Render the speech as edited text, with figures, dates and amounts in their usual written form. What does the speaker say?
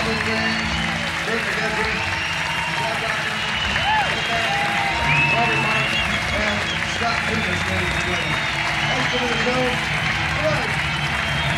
Robert James, Kurt McGuffey, Scott Dawson, Bobby Mike, and Scott Peters, ladies and gentlemen. Welcome to the show.